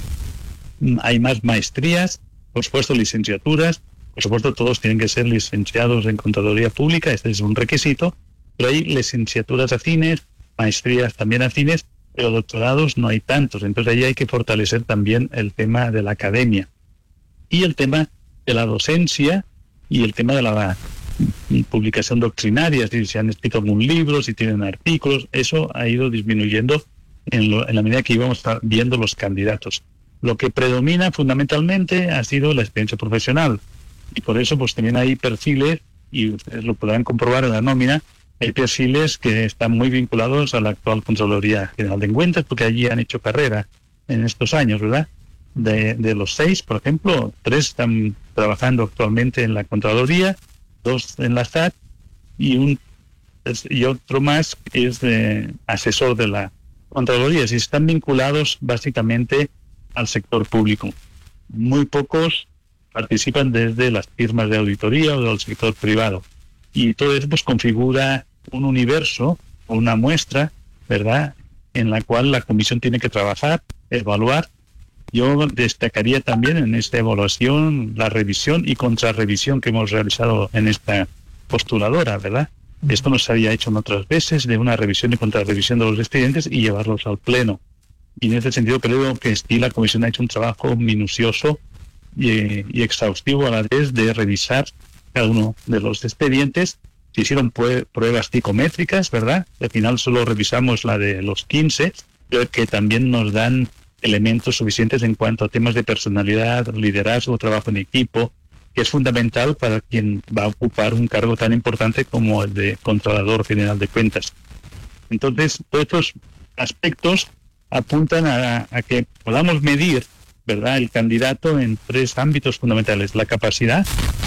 Hay más maestrías, por supuesto licenciaturas, por supuesto todos tienen que ser licenciados en Contaduría Pública, este es un requisito, pero hay licenciaturas afines, maestrías también afines, pero doctorados no hay tantos, entonces ahí hay que fortalecer también el tema de la academia. Y el tema de la docencia y el tema de la publicación doctrinaria, si se han escrito algún libro, si tienen artículos, eso ha ido disminuyendo en la medida que íbamos viendo los candidatos. Lo que predomina fundamentalmente ha sido la experiencia profesional y por eso pues también hay perfiles, y ustedes lo podrán comprobar en la nómina, hay perfiles que están muy vinculados a la actual Contraloría General de Cuentas porque allí han hecho carrera en estos años, ¿verdad? De los 6, por ejemplo, 3 están trabajando actualmente en la Contraloría, 2 en la SAT y otro más es asesor de la Contraloría. Si están vinculados básicamente al sector público. Muy pocos participan desde las firmas de auditoría o del sector privado. Y todo eso pues configura un universo o una muestra, ¿verdad?, en la cual la comisión tiene que trabajar, evaluar. Yo destacaría también en esta evaluación la revisión y contrarrevisión que hemos realizado en esta postuladora, ¿verdad? Esto no se había hecho en otras veces, de una revisión y contrarrevisión de los expedientes y llevarlos al pleno. Y en ese sentido creo que la comisión ha hecho un trabajo minucioso y exhaustivo a la vez de revisar cada uno de los expedientes. Se hicieron pruebas psicométricas, ¿verdad? Al final solo revisamos la de los 15, pero que también nos dan elementos suficientes en cuanto a temas de personalidad, liderazgo, trabajo en equipo, que es fundamental para quien va a ocupar un cargo tan importante como el de Contralor General de Cuentas. Entonces, todos estos aspectos apuntan a que podamos medir, ¿verdad?, el candidato en 3 ámbitos fundamentales: la capacidad,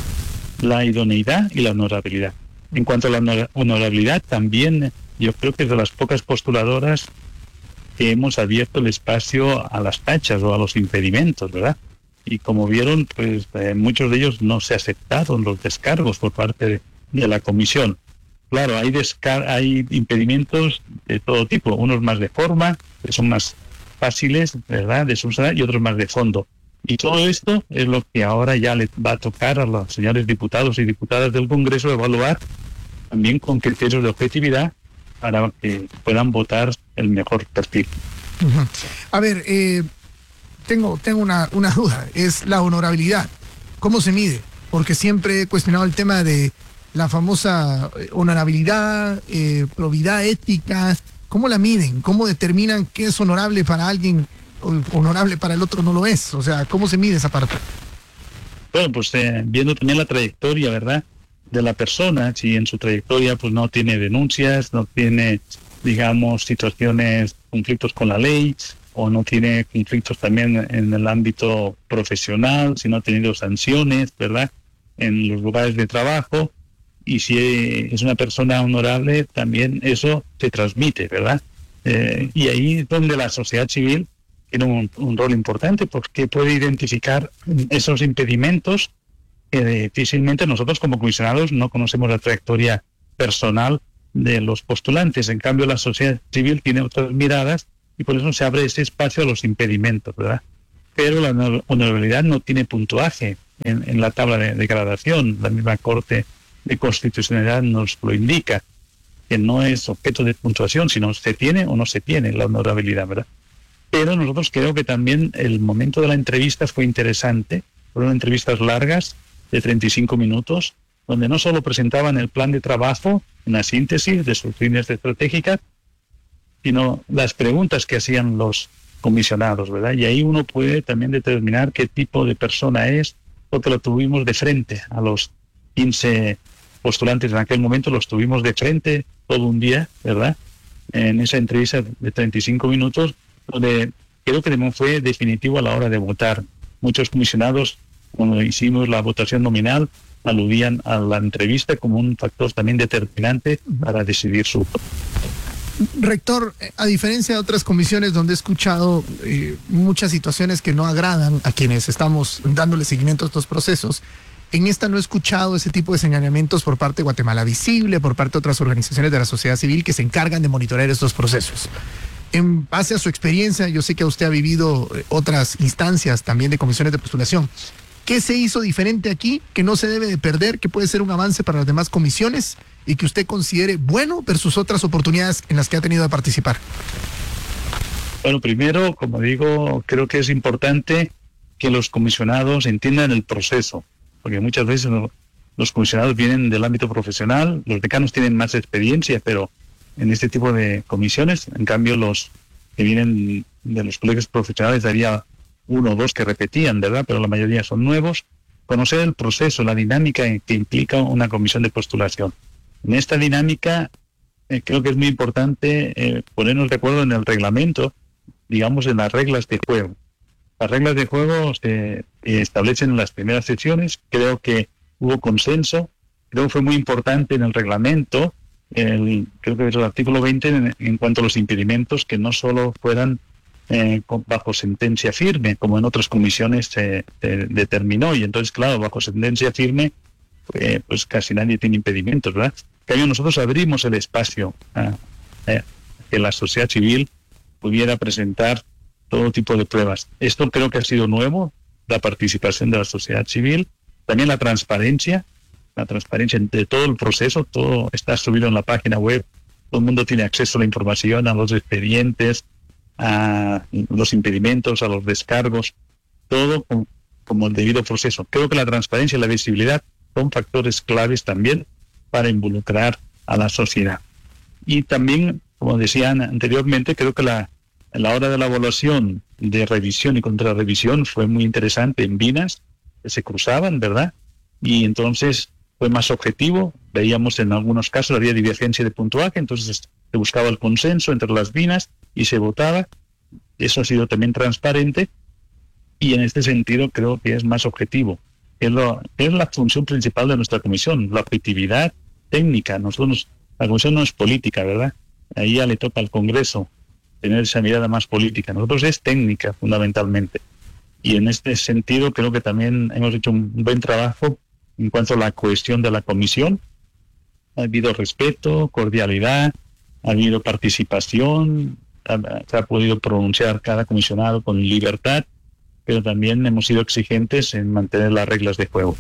la idoneidad y la honorabilidad. En cuanto a la honorabilidad, también yo creo que es de las pocas postuladoras que hemos abierto el espacio a las tachas o a los impedimentos, ¿verdad? Y como vieron, pues muchos de ellos no se aceptaron los descargos por parte de la comisión. Claro, hay impedimentos de todo tipo, unos más de forma, que son más fáciles, ¿verdad?, de subsanar, y otros más de fondo. Y todo esto es lo que ahora ya le va a tocar a los señores diputados y diputadas del Congreso evaluar también con criterios de objetividad para que puedan votar el mejor perfil. Uh-huh. A ver, tengo una duda, es la honorabilidad. ¿Cómo se mide? Porque siempre he cuestionado el tema de la famosa honorabilidad, probidad ética. ¿Cómo la miden? ¿Cómo determinan qué es honorable para alguien, honorable para el otro no lo es? O sea, ¿cómo se mide esa parte? Bueno, pues viendo también la trayectoria, ¿verdad?, de la persona, si en su trayectoria pues no tiene denuncias, no tiene, digamos, situaciones, conflictos con la ley, o no tiene conflictos también en el ámbito profesional, si no ha tenido sanciones, ¿verdad?, en los lugares de trabajo, y si es una persona honorable, también eso se transmite, ¿verdad? Y ahí es donde la sociedad civil tiene un rol importante, porque puede identificar esos impedimentos que difícilmente nosotros como comisionados no conocemos la trayectoria personal de los postulantes. En cambio, la sociedad civil tiene otras miradas y por eso se abre ese espacio a los impedimentos, ¿verdad? Pero la honorabilidad no tiene puntuaje en la tabla de gradación. La misma Corte de Constitucionalidad nos lo indica, que no es objeto de puntuación, sino se tiene o no se tiene la honorabilidad, ¿verdad? Pero nosotros creo que también el momento de la entrevista fue interesante. Fueron entrevistas largas de 35 minutos, donde no solo presentaban el plan de trabajo, una síntesis de sus líneas estratégicas, sino las preguntas que hacían los comisionados, ¿verdad? Y ahí uno puede también determinar qué tipo de persona es, porque lo tuvimos de frente a los 15 postulantes en aquel momento, los tuvimos de frente todo un día, ¿verdad?, en esa entrevista de 35 minutos, donde creo que fue definitivo a la hora de votar. Muchos comisionados, cuando hicimos la votación nominal, aludían a la entrevista como un factor también determinante para decidir su voto. Rector, a diferencia de otras comisiones donde he escuchado muchas situaciones que no agradan a quienes estamos dándole seguimiento a estos procesos, en esta no he escuchado ese tipo de señalamientos por parte de Guatemala Visible, por parte de otras organizaciones de la sociedad civil que se encargan de monitorear estos procesos. En base a su experiencia, yo sé que usted ha vivido otras instancias también de comisiones de postulación. ¿Qué se hizo diferente aquí que no se debe de perder, que puede ser un avance para las demás comisiones y que usted considere bueno versus otras oportunidades en las que ha tenido de participar? Bueno, primero, como digo, creo que es importante que los comisionados entiendan el proceso, porque muchas veces los comisionados vienen del ámbito profesional, los decanos tienen más experiencia, pero en este tipo de comisiones, en cambio, los que vienen de los colegios profesionales daría uno o dos que repetían, ¿verdad?, pero la mayoría son nuevos. Conocer el proceso, la dinámica que implica una comisión de postulación. En esta dinámica creo que es muy importante ponernos de acuerdo en el reglamento, digamos, en las reglas de juego. Las reglas de juego se establecen en las primeras sesiones. Creo que hubo consenso. Creo que fue muy importante en el reglamento, creo que es el artículo 20, en cuanto a los impedimentos, que no solo fueran bajo sentencia firme, como en otras comisiones se determinó. Y entonces, claro, bajo sentencia firme, pues casi nadie tiene impedimentos, ¿verdad? En cambio, nosotros abrimos el espacio a que la sociedad civil pudiera presentar todo tipo de pruebas. Esto creo que ha sido nuevo, la participación de la sociedad civil, también la transparencia de todo el proceso. Todo está subido en la página web, todo el mundo tiene acceso a la información, a los expedientes, a los impedimentos, a los descargos, todo como el debido proceso. Creo que la transparencia y la visibilidad son factores claves también para involucrar a la sociedad. Y también, como decían anteriormente, creo que a la hora de la evaluación de revisión y contrarrevisión fue muy interesante en Vinas, que se cruzaban, ¿verdad? Y entonces fue más objetivo. Veíamos en algunos casos había divergencia de puntuaje, entonces se buscaba el consenso entre las Vinas y se votaba. Eso ha sido también transparente y en este sentido creo que es más objetivo. Es la función principal de nuestra comisión, la objetividad técnica. La comisión no es política, ¿verdad? Ahí ya le toca al Congreso tener esa mirada más política. Nosotros es técnica fundamentalmente. Y en este sentido creo que también hemos hecho un buen trabajo en cuanto a la cohesión de la comisión. Ha habido respeto, cordialidad, ha habido participación, se ha podido pronunciar cada comisionado con libertad, pero también hemos sido exigentes en mantener las reglas de juego.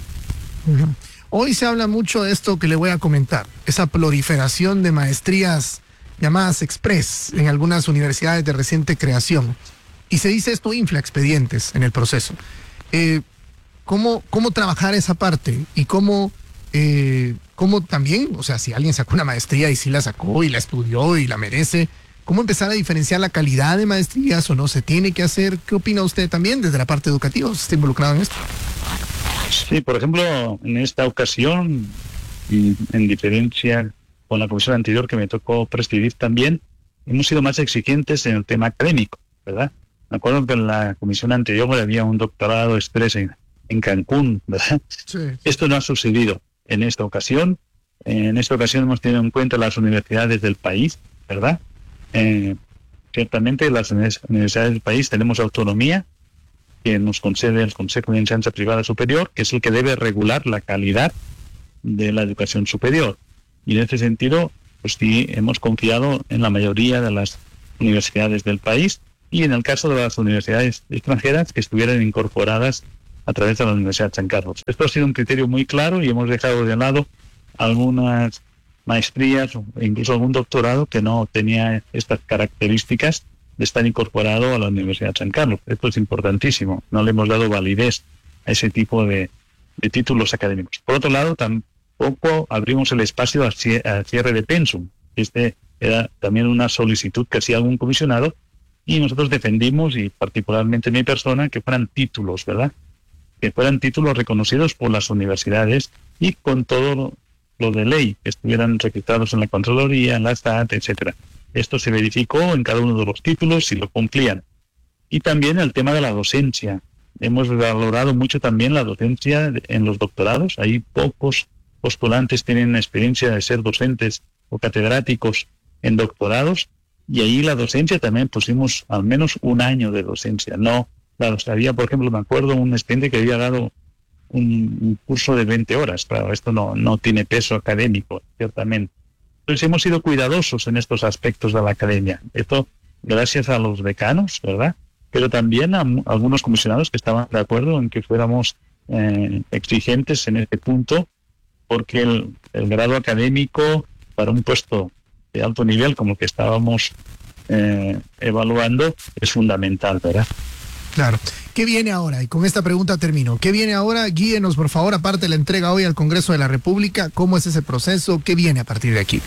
Hoy se habla mucho de esto que le voy a comentar, esa proliferación de maestrías llamadas express en algunas universidades de reciente creación. Y se dice esto infla expedientes en el proceso. ¿Cómo trabajar esa parte? Y cómo también, o sea, si alguien sacó una maestría y sí la sacó y la estudió y la merece, ¿cómo empezar a diferenciar la calidad de maestrías o no se tiene que hacer? ¿Qué opina usted también desde la parte educativa? ¿Usted está involucrado en esto? Sí, por ejemplo, en esta ocasión, y en diferencia con la comisión anterior que me tocó presidir también, hemos sido más exigentes en el tema académico, ¿verdad? Me acuerdo que en la comisión anterior había un doctorado express en Cancún, ¿verdad? Sí. Esto no ha sucedido en esta ocasión. En esta ocasión hemos tenido en cuenta las universidades del país, ¿verdad? Ciertamente las universidades del país tenemos autonomía que nos concede el Consejo de Enseñanza Privada Superior, que es el que debe regular la calidad de la educación superior. Y en ese sentido, pues sí, hemos confiado en la mayoría de las universidades del país y en el caso de las universidades extranjeras que estuvieran incorporadas a través de la Universidad de San Carlos. Esto ha sido un criterio muy claro y hemos dejado de lado algunas maestrías e incluso algún doctorado que no tenía estas características de estar incorporado a la Universidad de San Carlos. Esto es importantísimo. No le hemos dado validez a ese tipo de títulos académicos. Por otro lado, tampoco abrimos el espacio al cierre de pensum. Este era también una solicitud que hacía algún comisionado y nosotros defendimos, y particularmente mi persona, que fueran títulos, ¿verdad? Que fueran títulos reconocidos por las universidades y con todo lo de ley, que estuvieran registrados en la Contraloría, en la SAT, etcétera. Esto se verificó en cada uno de los títulos y lo cumplían. Y también el tema de la docencia. Hemos valorado mucho también la docencia en los doctorados. Hay pocos postulantes que tienen experiencia de ser docentes o catedráticos en doctorados, y ahí la docencia también pusimos al menos un año de docencia. No, había, por ejemplo, me acuerdo un estudiante que había dado un curso de 20 horas. Claro, esto no tiene peso académico, ciertamente. Entonces hemos sido cuidadosos en estos aspectos de la academia. Esto gracias a los decanos, ¿verdad? Pero también a algunos comisionados que estaban de acuerdo en que fuéramos exigentes en este punto, porque el grado académico para un puesto de alto nivel como el que estábamos evaluando es fundamental, ¿verdad? Claro. ¿Qué viene ahora? Y con esta pregunta termino. ¿Qué viene ahora? Guíenos, por favor, aparte de la entrega hoy al Congreso de la República. ¿Cómo es ese proceso? ¿Qué viene a partir de aquí?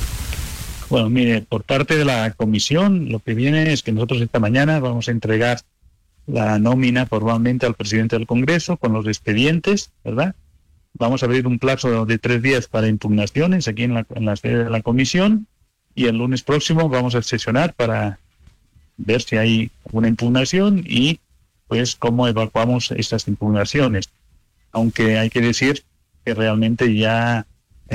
Bueno, mire, por parte de la comisión, lo que viene es que nosotros esta mañana vamos a entregar la nómina formalmente al presidente del Congreso con los expedientes, ¿verdad? Vamos a abrir un plazo de 3 días para impugnaciones aquí en la sede de la comisión, y el lunes próximo vamos a sesionar para ver si hay alguna impugnación y pues cómo evacuamos estas impugnaciones. Aunque hay que decir que realmente ya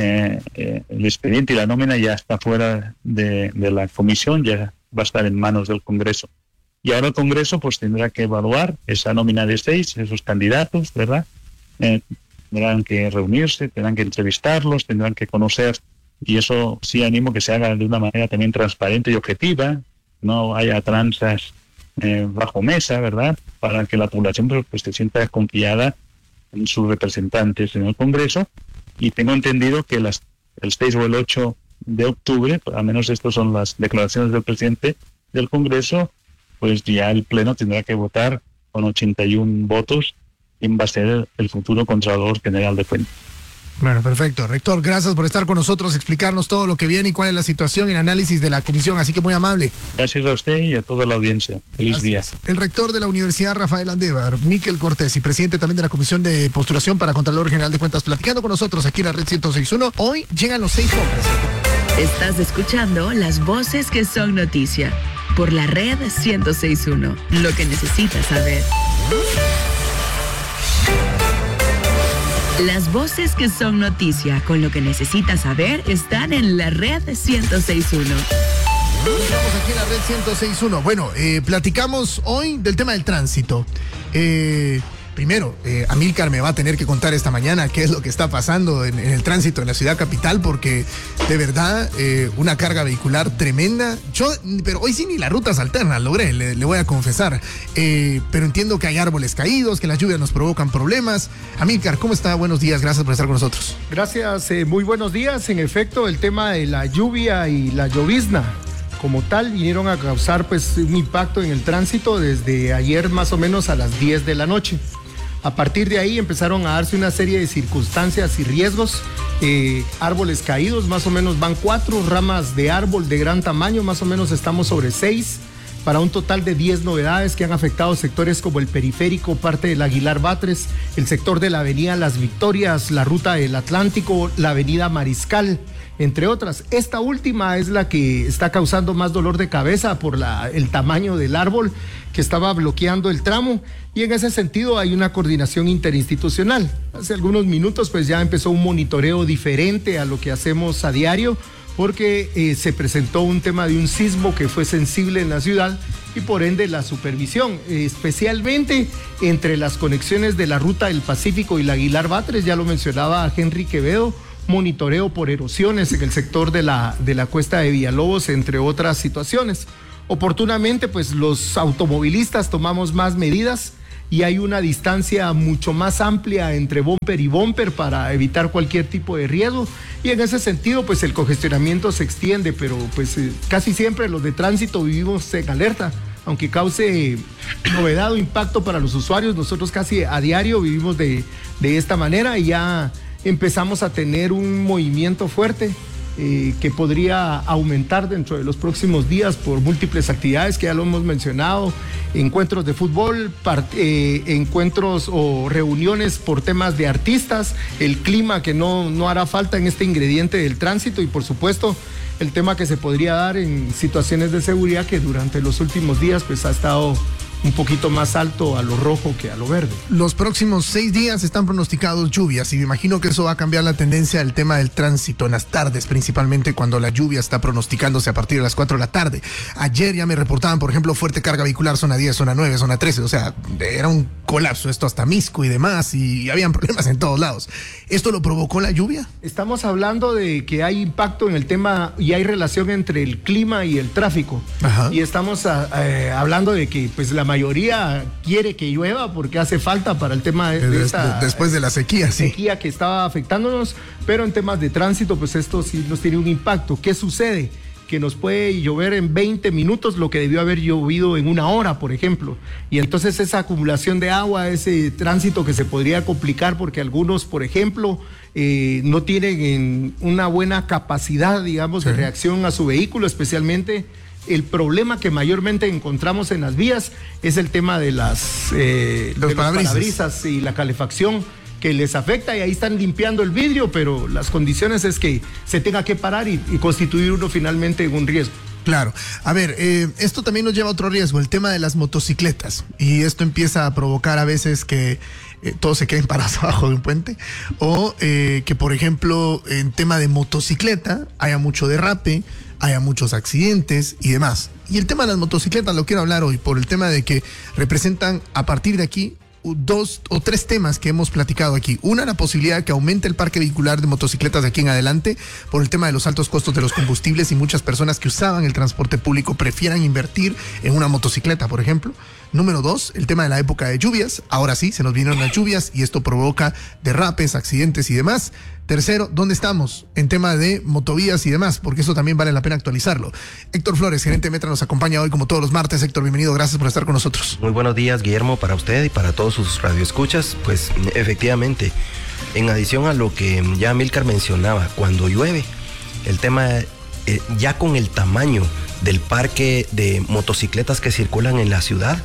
el expediente y la nómina ya está fuera de la comisión, ya va a estar en manos del Congreso. Y ahora el Congreso pues tendrá que evaluar esa nómina de 6, esos candidatos, ¿verdad? Tendrán que reunirse, tendrán que entrevistarlos, tendrán que conocer, y eso sí animo que se haga de una manera también transparente y objetiva, no haya tranzas bajo mesa, ¿verdad? Para que la población pues se sienta confiada en sus representantes en el Congreso. Y tengo entendido que el 6 o el 8 de octubre, al menos estas son las declaraciones del presidente del Congreso, pues ya el Pleno tendrá que votar con 81 votos quién va a ser el futuro Contralor General de Cuentas. Bueno, perfecto. Rector, gracias por estar con nosotros, explicarnos todo lo que viene y cuál es la situación y el análisis de la comisión, así que muy amable. Gracias a usted y a toda la audiencia. Feliz día. El rector de la Universidad Rafael Andévar, Miquel Cortés, y presidente también de la Comisión de Postulación para Contralor General de Cuentas, platicando con nosotros aquí en la Red 106.1. Hoy llegan los 6 hombres. Estás escuchando las voces que son noticia por la Red 106.1. Lo que necesitas saber. Las voces que son noticia con lo que necesitas saber están en la Red 106.1. Estamos aquí en la Red 106.1. Bueno, platicamos hoy del tema del tránsito. Primero, Amílcar me va a tener que contar esta mañana qué es lo que está pasando en el tránsito en la ciudad capital, porque de verdad una carga vehicular tremenda. Pero hoy sí ni las rutas alternas logré, le voy a confesar. Pero entiendo que hay árboles caídos, que las lluvias nos provocan problemas. Amílcar, ¿cómo está? Buenos días, gracias por estar con nosotros. Gracias, muy buenos días. En efecto, el tema de la lluvia y la llovizna como tal vinieron a causar pues un impacto en el tránsito desde ayer más o menos a las 10 de la noche. A partir de ahí empezaron a darse una serie de circunstancias y riesgos. Árboles caídos, más o menos van 4 ramas de árbol de gran tamaño, más o menos estamos sobre 6, para un total de 10 novedades que han afectado sectores como el Periférico, parte del Aguilar Batres, el sector de la avenida Las Victorias, la ruta del Atlántico, la avenida Mariscal. entre otras. Esta última es la que está causando más dolor de cabeza por el tamaño del árbol que estaba bloqueando el tramo, y en ese sentido hay una coordinación interinstitucional. Hace algunos minutos pues ya empezó un monitoreo diferente a lo que hacemos a diario, porque se presentó un tema de un sismo que fue sensible en la ciudad, y por ende la supervisión, especialmente entre las conexiones de la Ruta del Pacífico y la Aguilar Batres, ya lo mencionaba Henry Quevedo, monitoreo por erosiones en el sector de la cuesta de Villalobos, entre otras situaciones. Oportunamente, pues los automovilistas tomamos más medidas y hay una distancia mucho más amplia entre bumper y bumper para evitar cualquier tipo de riesgo, y en ese sentido pues el congestionamiento se extiende, pero pues casi siempre los de tránsito vivimos en alerta, aunque cause novedad o impacto para los usuarios. Nosotros casi a diario vivimos de esta manera, y ya empezamos a tener un movimiento fuerte que podría aumentar dentro de los próximos días por múltiples actividades que ya lo hemos mencionado: encuentros de fútbol, encuentros o reuniones por temas de artistas, el clima que no hará falta en este ingrediente del tránsito, y por supuesto el tema que se podría dar en situaciones de seguridad, que durante los últimos días pues ha estado un poquito más alto a lo rojo que a lo verde. Los próximos 6 días están pronosticados lluvias, y me imagino que eso va a cambiar la tendencia del tema del tránsito en las tardes, principalmente cuando la lluvia está pronosticándose a partir de las 4 de la tarde. Ayer ya me reportaban, por ejemplo, fuerte carga vehicular, zona 10, zona 9, zona 13, o sea, era un colapso esto hasta Misco y demás, y habían problemas en todos lados. ¿Esto lo provocó la lluvia? Estamos hablando de que hay impacto en el tema y hay relación entre el clima y el tráfico. Ajá. Y estamos hablando de que pues la mayoría quiere que llueva porque hace falta para el tema de esta, después de la sequía, sí. Sequía que estaba afectándonos, pero en temas de tránsito pues esto sí nos tiene un impacto. ¿Qué sucede? Que nos puede llover en 20 minutos lo que debió haber llovido en 1 hora, por ejemplo. Y entonces esa acumulación de agua, ese tránsito que se podría complicar porque algunos, por ejemplo, no tienen una buena capacidad, digamos, de reacción a su vehículo, especialmente. El problema que mayormente encontramos en las vías es el tema de los parabrisas y la calefacción, que les afecta, y ahí están limpiando el vidrio, pero las condiciones es que se tenga que parar y constituir uno finalmente en un riesgo. Claro. A ver, esto también nos lleva a otro riesgo, el tema de las motocicletas, y esto empieza a provocar a veces que todos se queden parados abajo de un puente, o que, por ejemplo, en tema de motocicleta haya mucho derrape, haya muchos accidentes y demás. Y el tema de las motocicletas lo quiero hablar hoy por el tema de que representan a partir de aquí 2 o 3 temas que hemos platicado aquí. Una, la posibilidad de que aumente el parque vehicular de motocicletas de aquí en adelante por el tema de los altos costos de los combustibles, y muchas personas que usaban el transporte público prefieran invertir en una motocicleta, por ejemplo. Número 2, el tema de la época de lluvias. Ahora sí, se nos vinieron las lluvias y esto provoca derrapes, accidentes y demás. Tercero, ¿dónde estamos en tema de motovías y demás? Porque eso también vale la pena actualizarlo. Héctor Flores, gerente de Metra, nos acompaña hoy como todos los martes. Héctor, bienvenido, gracias por estar con nosotros. Muy buenos días, Guillermo, para usted y para todos sus radioescuchas. Pues efectivamente, en adición a lo que ya Amílcar mencionaba, cuando llueve, el tema ya con el tamaño del parque de motocicletas que circulan en la ciudad,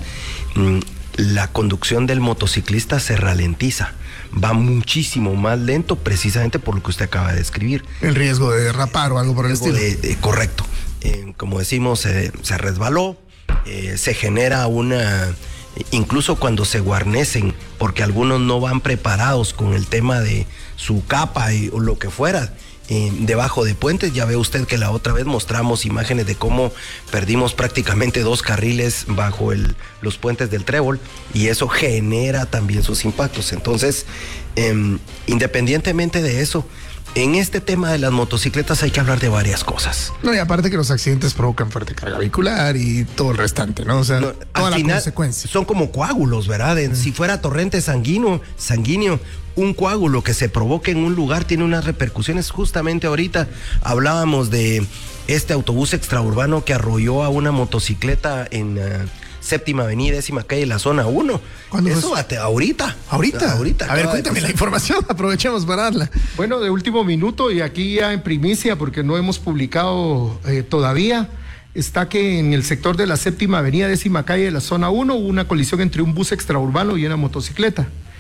la conducción del motociclista se ralentiza, va muchísimo más lento, precisamente por lo que usted acaba de describir. El riesgo de derrapar o algo por el estilo. Correcto. Como decimos, se resbaló, se genera incluso cuando se guarnecen, porque algunos no van preparados con el tema de su capa o lo que fuera, debajo de puentes. Ya ve usted que la otra vez mostramos imágenes de cómo perdimos prácticamente 2 carriles bajo los puentes del Trébol, y eso genera también sus impactos. Entonces, independientemente de eso, en este tema de las motocicletas hay que hablar de varias cosas. No, y aparte que los accidentes provocan fuerte carga vehicular y todo el restante, ¿no? O sea, toda la consecuencia. Son como coágulos, ¿verdad? Si fuera torrente sanguíneo, un coágulo que se provoque en un lugar tiene unas repercusiones. Justamente ahorita hablábamos de este autobús extraurbano que arrolló a una motocicleta en Séptima Avenida, 10ª calle, la zona 1. Eso ahorita. A ver, cuéntame la información, aprovechemos para darla. Bueno, de último minuto, y aquí ya en primicia, porque no hemos publicado todavía, está que en el sector de la Séptima Avenida, 10ª calle de la zona 1, hubo una colisión entre un bus extraurbano y una motocicleta.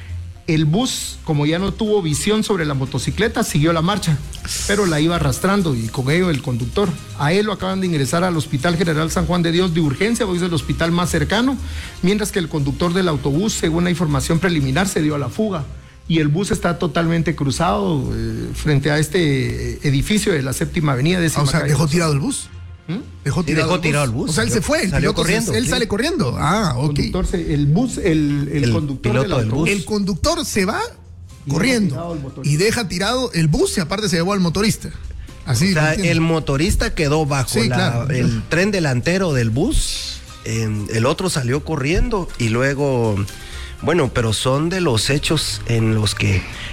El bus, como ya no tuvo visión sobre la motocicleta, siguió la marcha, pero la iba arrastrando y con ello el conductor. A él lo acaban de ingresar al Hospital General San Juan de Dios de urgencia, porque es el hospital más cercano, mientras que el conductor del autobús, según la información preliminar, se dio a la fuga. Y el bus está totalmente cruzado frente a este edificio de la 7ª Avenida. O sea, ¿dejó tirado el bus? Dejó tirado el bus. O sea, él se fue, salió corriendo. Él sale corriendo. Ah, ok. El conductor del bus. El conductor se va corriendo y deja tirado el bus y aparte se llevó al motorista. Así. O sea, el motorista quedó bajo el tren delantero del bus. El otro salió corriendo y luego, bueno, pero son de los hechos en los que